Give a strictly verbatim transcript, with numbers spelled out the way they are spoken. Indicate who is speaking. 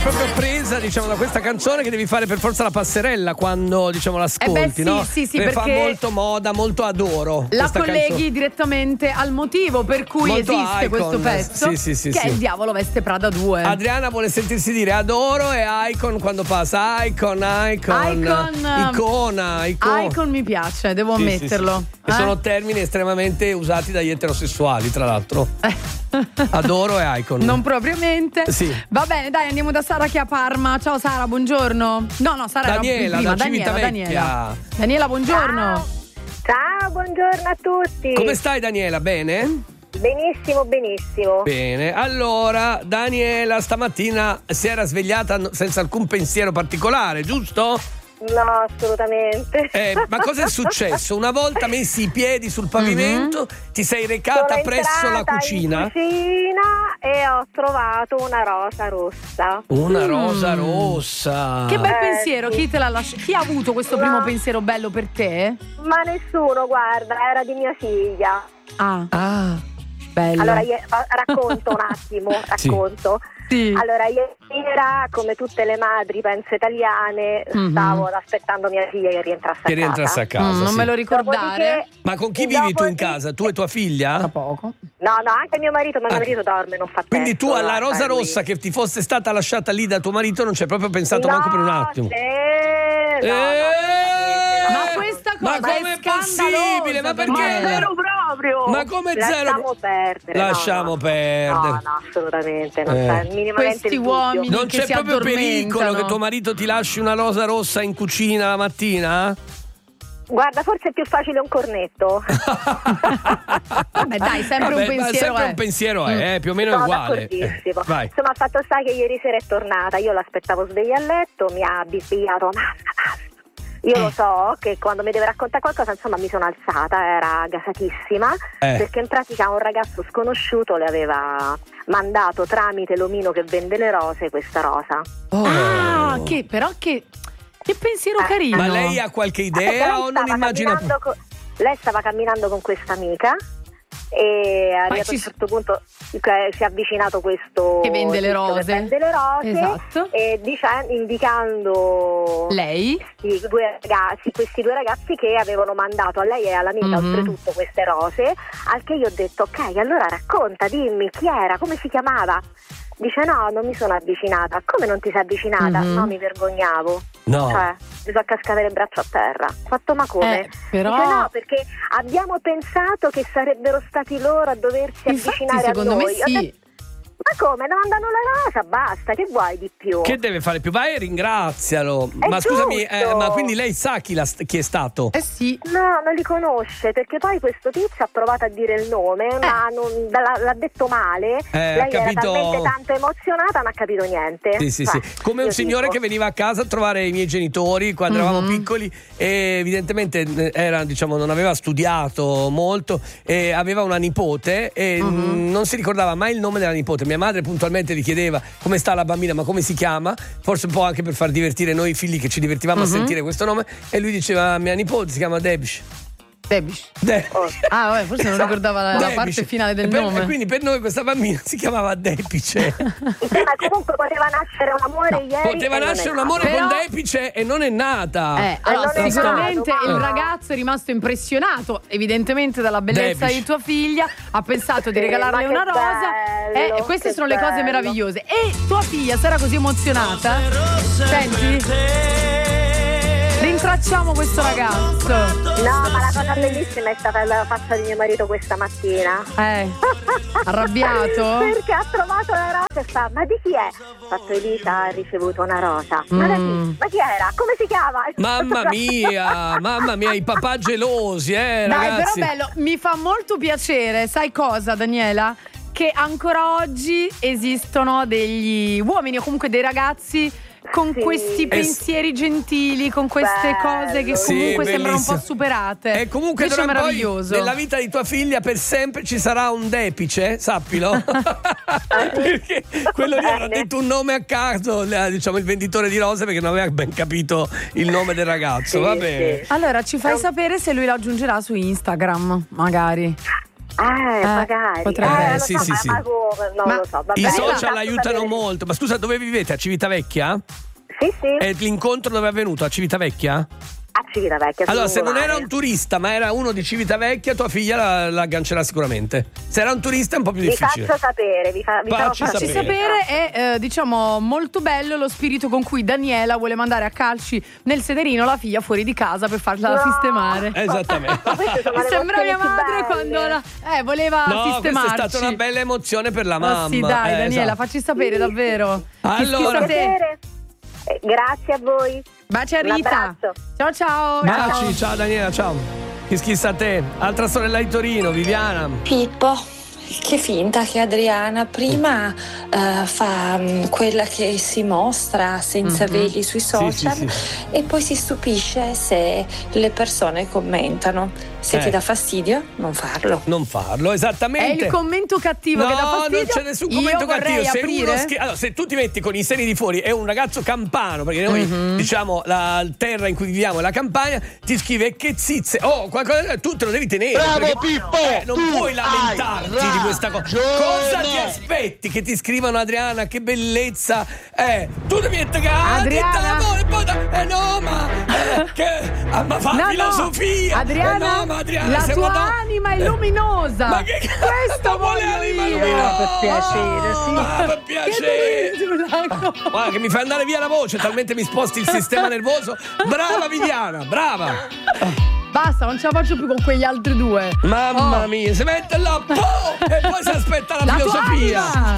Speaker 1: proprio presa, diciamo, da questa canzone che devi fare per forza la passerella quando, diciamo, l'ascolti,
Speaker 2: eh beh, sì,
Speaker 1: no?
Speaker 2: sì, sì,
Speaker 1: perché fa
Speaker 2: perché
Speaker 1: molto moda, molto adoro.
Speaker 2: La colleghi
Speaker 1: canzone.
Speaker 2: direttamente al motivo per cui
Speaker 1: Molto
Speaker 2: esiste
Speaker 1: icon.
Speaker 2: questo pezzo,
Speaker 1: sì, sì, sì,
Speaker 2: che
Speaker 1: sì.
Speaker 2: è Il diavolo veste Prada due.
Speaker 1: Adriana vuole sentirsi dire adoro e icon quando passa. Icon, icon,
Speaker 2: Icon,
Speaker 1: icona, icona.
Speaker 2: Icon mi piace, devo
Speaker 1: Sì,
Speaker 2: ammetterlo.
Speaker 1: sì, sì, sì. Che
Speaker 2: Eh?
Speaker 1: sono termini estremamente usati dagli eterosessuali, tra l'altro. Adoro e icon.
Speaker 2: Non propriamente.
Speaker 1: Sì.
Speaker 2: Va bene, dai, andiamo da Sara che è a Parma. Ciao Sara, buongiorno. No, no, Sara
Speaker 1: Daniela,
Speaker 2: era prima.
Speaker 1: da
Speaker 2: Daniela,
Speaker 1: Civitavecchia.
Speaker 2: Daniela. Daniela, buongiorno.
Speaker 3: Ciao. Ciao, buongiorno a tutti.
Speaker 1: Come stai, Daniela? Bene?
Speaker 3: Benissimo, benissimo.
Speaker 1: Bene, allora Daniela stamattina si era svegliata senza alcun pensiero particolare, giusto?
Speaker 3: No, assolutamente.
Speaker 1: Eh, ma cosa è successo? Una volta messi i piedi sul pavimento, mm-hmm. ti sei recata
Speaker 3: Sono
Speaker 1: presso la cucina?
Speaker 3: in cucina e ho trovato una rosa rossa.
Speaker 1: Una rosa mm. rossa.
Speaker 2: Che bel
Speaker 3: eh,
Speaker 2: pensiero,
Speaker 3: sì.
Speaker 2: chi te l'ha lasciato? Chi ha avuto questo
Speaker 3: no.
Speaker 2: primo pensiero bello per te?
Speaker 3: Ma nessuno, guarda, era di mia figlia.
Speaker 2: Ah, ah bello.
Speaker 3: Allora, io, racconto un attimo, racconto.
Speaker 2: Sì. Sì.
Speaker 3: Allora, ieri sera, come tutte le madri, penso italiane, mm-hmm. stavo aspettando mia figlia che rientrasse a
Speaker 1: che
Speaker 3: casa.
Speaker 1: rientrasse a casa.
Speaker 2: Mm, non
Speaker 1: sì.
Speaker 2: me lo ricordare.
Speaker 1: Ma con chi vivi tu in casa? Tu e tua figlia?
Speaker 2: Da poco.
Speaker 3: No, no, anche mio marito, ma
Speaker 1: ah.
Speaker 3: mio marito dorme, non fa
Speaker 1: Quindi
Speaker 3: testo,
Speaker 1: tu alla
Speaker 3: no,
Speaker 1: rosa rossa
Speaker 3: lui.
Speaker 1: che ti fosse stata lasciata lì da tuo marito non ci hai proprio pensato
Speaker 3: no,
Speaker 1: manco per un attimo.
Speaker 3: Sì, no,
Speaker 1: eh,
Speaker 3: no,
Speaker 2: ma questa cosa
Speaker 1: ma com'è
Speaker 2: è
Speaker 1: possibile? Ma perché?
Speaker 3: Ma è vero proprio.
Speaker 1: Ma come zero?
Speaker 3: Lasciamo perdere.
Speaker 1: Lasciamo
Speaker 3: no, no.
Speaker 1: perdere.
Speaker 3: No, no, assolutamente. Non
Speaker 1: Eh.
Speaker 3: c'è minimamente
Speaker 2: Questi
Speaker 3: il dubbio.
Speaker 2: uomini
Speaker 1: Non
Speaker 2: che
Speaker 1: c'è
Speaker 2: si
Speaker 1: proprio pericolo
Speaker 2: addormentano.
Speaker 1: che tuo marito ti lasci una rosa rossa in cucina la mattina?
Speaker 3: Guarda, forse è più facile un cornetto.
Speaker 2: Vabbè, dai, sempre
Speaker 1: Vabbè,
Speaker 2: un pensiero
Speaker 1: sempre
Speaker 2: è.
Speaker 1: un pensiero è, eh, più o meno
Speaker 3: Sono
Speaker 1: uguale.
Speaker 3: d'accordissimo.
Speaker 1: Eh, vai.
Speaker 3: Insomma, fatto sta che ieri sera è tornata. Io l'aspettavo sveglia a letto, mi ha bisbigliato. Mamma, basta. Io lo so che quando mi deve raccontare qualcosa, insomma, mi sono alzata, era gasatissima,
Speaker 1: eh.
Speaker 3: perché in pratica un ragazzo sconosciuto le aveva mandato tramite l'omino che vende le rose questa rosa.
Speaker 1: Oh.
Speaker 2: Ah, che però che, che pensiero
Speaker 3: Eh,
Speaker 2: carino.
Speaker 1: Ma lei ha qualche
Speaker 3: Eh, perché
Speaker 1: idea
Speaker 3: lei
Speaker 1: o non
Speaker 3: stava
Speaker 1: immagina?
Speaker 3: camminando co- lei stava camminando con questa amica e arrivato
Speaker 2: ci
Speaker 3: a un certo punto eh, si è avvicinato questo
Speaker 2: Che vende le
Speaker 3: tizio
Speaker 2: rose.
Speaker 3: che vende le rose,
Speaker 2: Esatto.
Speaker 3: e dicendo, indicando
Speaker 2: Lei?
Speaker 3: questi due ragazzi questi due ragazzi che avevano mandato a lei e all'amica
Speaker 2: Mm-hmm.
Speaker 3: oltretutto queste rose, al che io ho detto ok, allora racconta, dimmi chi era, come si chiamava. Dice no, non mi sono avvicinata. Come non ti sei avvicinata?
Speaker 2: Mm-hmm.
Speaker 3: No, mi vergognavo.
Speaker 1: No.
Speaker 3: Cioè, mi sono cascate le braccia a terra. Ho fatto ma come?
Speaker 2: Eh, però-
Speaker 3: Dice no, perché abbiamo pensato che sarebbero stati loro a doversi
Speaker 2: Infatti,
Speaker 3: avvicinare
Speaker 2: secondo
Speaker 3: a
Speaker 2: me
Speaker 3: noi. Ho
Speaker 2: sì.
Speaker 3: detto, ma come? Non mandano la rosa, basta, che vuoi di più?
Speaker 1: Che deve fare più? Vai e ringrazialo.
Speaker 3: È
Speaker 1: ma scusami,
Speaker 3: giusto.
Speaker 1: eh, ma quindi lei sa chi, la, chi è stato?
Speaker 2: Eh sì.
Speaker 3: No, non li conosce, perché poi questo tizio ha provato a dire il nome, ma non, l'ha, l'ha detto male.
Speaker 1: Eh,
Speaker 3: lei
Speaker 1: ha capito-
Speaker 3: era talmente tanto emozionata, non ha capito niente.
Speaker 1: Sì, sì,
Speaker 3: Cioè,
Speaker 1: sì. Come un
Speaker 3: io
Speaker 1: signore
Speaker 3: dico,
Speaker 1: che veniva a casa a trovare i miei genitori quando
Speaker 2: Mm-hmm.
Speaker 1: eravamo piccoli e evidentemente era, diciamo, non aveva studiato molto e aveva una nipote e
Speaker 2: Mm-hmm.
Speaker 1: mh, non si ricordava mai il nome della nipote. Mia madre puntualmente gli chiedeva come sta la bambina, ma come si chiama? Forse un po' anche per far divertire noi figli che ci divertivamo
Speaker 2: Mm-hmm.
Speaker 1: a sentire questo nome, e lui diceva mia nipote si chiama Debish.
Speaker 2: Debish.
Speaker 1: De-
Speaker 3: oh,
Speaker 2: Ah, vabbè, forse non ricordava la, la
Speaker 1: Debish.
Speaker 2: parte finale del
Speaker 1: E per-
Speaker 2: nome.
Speaker 1: E quindi per noi questa bambina si chiamava Depice.
Speaker 3: sì, ma comunque poteva nascere un amore ieri.
Speaker 1: Poteva
Speaker 3: e non
Speaker 1: nascere
Speaker 3: è
Speaker 1: un amore
Speaker 3: nato.
Speaker 2: Però-
Speaker 1: con Depice e non è nata.
Speaker 2: Eh, allora,
Speaker 3: non è
Speaker 2: sicuramente
Speaker 3: nato,
Speaker 2: il
Speaker 3: no.
Speaker 2: ragazzo è rimasto impressionato evidentemente dalla bellezza
Speaker 1: Debish.
Speaker 2: di tua figlia, ha pensato di
Speaker 3: Sì,
Speaker 2: regalarle
Speaker 3: ma
Speaker 2: una
Speaker 3: che
Speaker 2: rosa
Speaker 3: bello,
Speaker 2: e queste
Speaker 3: che
Speaker 2: sono le cose
Speaker 3: bello.
Speaker 2: meravigliose. E tua figlia sarà così emozionata? Senti? Rintracciamo questo ragazzo.
Speaker 3: No, ma la cosa bellissima è stata la faccia di mio marito questa mattina.
Speaker 2: Eh, arrabbiato?
Speaker 3: Perché ha trovato la rosa e fa, ma di chi è? Ha fatto Elisa, ha ricevuto una rosa. Ma da
Speaker 2: Mm.
Speaker 3: chi? Ma chi era? Come si chiama?
Speaker 1: Mamma mia, mamma mia, i papà gelosi, eh,
Speaker 2: Dai,
Speaker 1: ragazzi.
Speaker 2: però bello, mi fa molto piacere, sai cosa, Daniela? Che ancora oggi esistono degli uomini o comunque dei ragazzi con
Speaker 3: Sì.
Speaker 2: questi pensieri gentili, con queste
Speaker 3: Bello.
Speaker 2: cose che
Speaker 1: Sì,
Speaker 2: comunque sembrano un
Speaker 1: bellissimo.
Speaker 2: po' superate.
Speaker 1: E comunque
Speaker 2: invece è
Speaker 1: d'ora in poi
Speaker 2: meraviglioso.
Speaker 1: nella vita di tua figlia per sempre ci sarà un Depice, sappilo. Perché quello lì avrà detto un nome a caso, eh, diciamo il venditore di rose, perché non aveva ben capito il nome del ragazzo.
Speaker 3: Sì,
Speaker 1: Va bene.
Speaker 3: sì.
Speaker 2: Allora ci fai sapere se lui lo aggiungerà su Instagram, magari.
Speaker 3: Eh,
Speaker 2: Eh,
Speaker 3: magari.
Speaker 2: potrebbe.
Speaker 3: Eh,
Speaker 1: Eh,
Speaker 3: lo
Speaker 1: sì,
Speaker 3: so,
Speaker 1: sì,
Speaker 3: ma,
Speaker 1: sì.
Speaker 3: ma come? Non
Speaker 2: Ma
Speaker 3: lo so. Va
Speaker 1: I
Speaker 3: bene,
Speaker 1: social
Speaker 3: tanto
Speaker 1: aiutano
Speaker 3: sapere-
Speaker 1: molto. Ma scusa, dove vivete? A Civitavecchia?
Speaker 3: Sì, sì,
Speaker 1: E l'incontro dove è avvenuto? A Civitavecchia?
Speaker 3: a Civitavecchia.
Speaker 1: Allora,
Speaker 3: sul
Speaker 1: se non
Speaker 3: Lungomare.
Speaker 1: era un turista, ma era uno di Civitavecchia, tua figlia la, la aggancerà sicuramente. Se era un turista è un po' più
Speaker 3: Vi
Speaker 1: difficile.
Speaker 3: faccio sapere, vi, fa, vi farò
Speaker 1: Facci
Speaker 2: Facci
Speaker 1: sapere.
Speaker 2: sapere, è eh, diciamo molto bello lo spirito con cui Daniela vuole mandare a calci nel sederino la figlia fuori di casa per farla
Speaker 3: No.
Speaker 2: sistemare.
Speaker 1: Esattamente.
Speaker 3: Ma queste sono
Speaker 2: Mi
Speaker 3: le
Speaker 2: sembra mia
Speaker 3: emozioni più
Speaker 2: madre
Speaker 3: belle.
Speaker 2: quando la, eh, voleva
Speaker 1: No, questa
Speaker 2: sistemarci.
Speaker 1: è stata una bella emozione per la
Speaker 2: Ma
Speaker 1: mamma.
Speaker 2: sì, dai,
Speaker 1: Eh,
Speaker 2: Daniela,
Speaker 1: esatto.
Speaker 2: facci sapere davvero.
Speaker 1: Allora-
Speaker 2: Chi schifo a te.
Speaker 3: Piacere. Eh, grazie a voi.
Speaker 2: Baci a
Speaker 3: Un
Speaker 2: Rita.
Speaker 3: abbraccio.
Speaker 2: Ciao ciao.
Speaker 1: Baci, ciao Daniela, ciao. Chi schissa a te? Altra sorella di Torino, Viviana.
Speaker 4: Pippo, che finta che Adriana prima eh, fa mm, quella che si mostra senza
Speaker 2: Mhm.
Speaker 4: veli sui social
Speaker 1: sì,
Speaker 4: e poi si stupisce se le persone commentano. Se
Speaker 1: Eh.
Speaker 4: ti dà fastidio, non farlo.
Speaker 1: Non farlo,
Speaker 2: È
Speaker 1: esattamente.
Speaker 2: il commento cattivo
Speaker 1: No,
Speaker 2: che dà fastidio.
Speaker 1: non c'è nessun
Speaker 2: Io
Speaker 1: commento
Speaker 2: vorrei
Speaker 1: cattivo. Se,
Speaker 2: aprire.
Speaker 1: uno schi- allora, se tu ti metti con i seni di fuori, è un ragazzo campano, perché noi
Speaker 2: Mhm.
Speaker 1: diciamo la terra in cui viviamo è la campagna, ti scrive che zizze. Oh, qualcosa, tu te lo devi tenere.
Speaker 5: Bravo,
Speaker 1: perché,
Speaker 5: Pippo,
Speaker 1: eh, non
Speaker 5: tu
Speaker 1: puoi
Speaker 5: hai
Speaker 1: lamentarti di questa cosa.
Speaker 5: ragione.
Speaker 1: Cosa ti aspetti? Che ti scrivano Adriana, che bellezza. Eh, tu devi attaccare.
Speaker 2: Adriana?
Speaker 1: Eh no, ma eh, che ah, ma fa
Speaker 2: No, no.
Speaker 1: filosofia.
Speaker 2: Adriana,
Speaker 1: eh no, ma Adriana,
Speaker 2: la
Speaker 1: siamo
Speaker 2: tua
Speaker 1: do-
Speaker 2: anima è
Speaker 1: Eh,
Speaker 2: luminosa.
Speaker 1: Ma che
Speaker 2: Questo
Speaker 1: vuole
Speaker 2: voglio
Speaker 1: anima
Speaker 2: io.
Speaker 1: luminosa?
Speaker 5: Per piacere, sì.
Speaker 1: Ma per piacere.
Speaker 2: Che ridicolo.
Speaker 1: Guarda che mi fai andare via la voce, talmente mi sposti il sistema nervoso. Brava Viviana, brava.
Speaker 2: Basta, non ce la faccio più con quegli altri due.
Speaker 1: Mamma
Speaker 2: Oh.
Speaker 1: mia, si mette là, po, e poi si aspetta la,
Speaker 2: La tua
Speaker 1: filosofia.
Speaker 2: anima.